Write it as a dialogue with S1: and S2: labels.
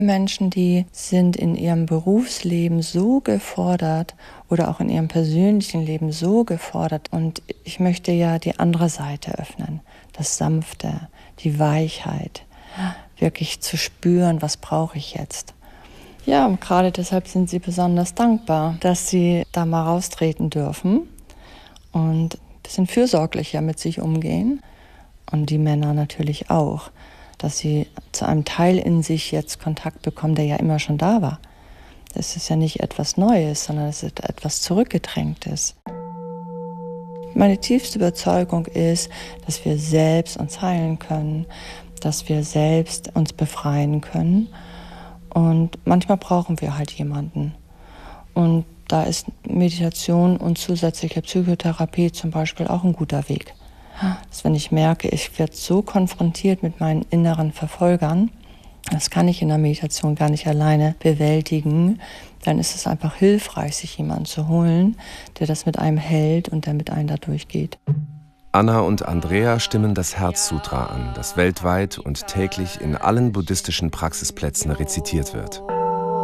S1: Menschen, die sind in ihrem Berufsleben so gefordert oder auch in ihrem persönlichen Leben so gefordert. Und ich möchte ja die andere Seite öffnen, das Sanfte, die Weichheit, wirklich zu spüren, was brauche ich jetzt. Ja, und gerade deshalb sind sie besonders dankbar, dass sie da mal raustreten dürfen und ein bisschen fürsorglicher mit sich umgehen. Und die Männer natürlich auch, dass sie zu einem Teil in sich jetzt Kontakt bekommen, der ja immer schon da war. Das ist ja nicht etwas Neues, sondern es ist etwas Zurückgedrängtes. Meine tiefste Überzeugung ist, dass wir selbst uns heilen können, dass wir selbst uns befreien können. Und manchmal brauchen wir halt jemanden. Und da ist Meditation und zusätzliche Psychotherapie zum Beispiel auch ein guter Weg. Dass wenn ich merke, ich werde so konfrontiert mit meinen inneren Verfolgern, das kann ich in der Meditation gar nicht alleine bewältigen, dann ist es einfach hilfreich, sich jemanden zu holen, der das mit einem hält und der mit einem da durchgeht.
S2: Anna und Andrea stimmen das Herzsutra an, das weltweit und täglich in allen buddhistischen Praxisplätzen rezitiert wird.